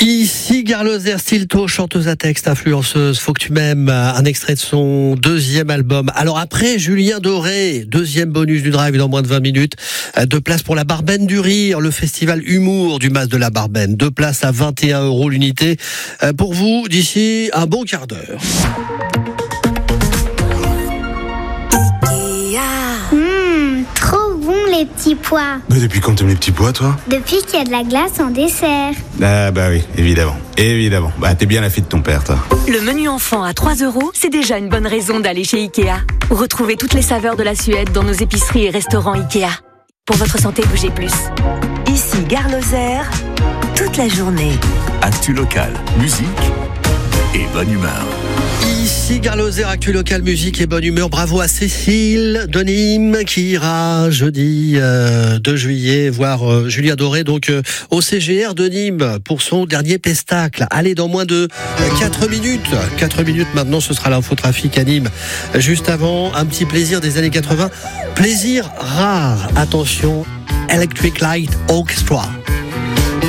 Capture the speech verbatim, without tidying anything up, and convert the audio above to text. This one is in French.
Ici Garloser Stilto, chanteuse à texte, influenceuse, Faut que tu m'aimes, un extrait de son deuxième album. Alors après, Julien Doré, deuxième bonus du drive dans moins de vingt minutes. Deux places pour la Barbenne du Rire, le festival humour du Mas de la Barbenne. Deux places à vingt et un euros l'unité. Pour vous, d'ici un bon quart d'heure. Les petits pois. Mais depuis quand t'aimes les petits pois, toi? Depuis qu'il y a de la glace en dessert. Ah bah oui, évidemment, évidemment. Bah t'es bien la fille de ton père, toi. Le menu enfant à trois euros, c'est déjà une bonne raison d'aller chez Ikea. Retrouvez toutes les saveurs de la Suède dans nos épiceries et restaurants Ikea. Pour votre santé, bougez plus. Ici Garloser, toute la journée. Actu local, musique et bonne humeur. Ici Garloser, actu local, musique et bonne humeur. Bravo à Cécile de Nîmes qui ira jeudi euh, deux juillet voir euh, Julien Doré donc euh, au C G R de Nîmes pour son dernier pestacle. Allez, dans moins de euh, quatre minutes. quatre minutes maintenant, ce sera l'infotrafic à Nîmes. Juste avant, un petit plaisir des années quatre-vingts. Plaisir rare. Attention, Electric Light Orchestra.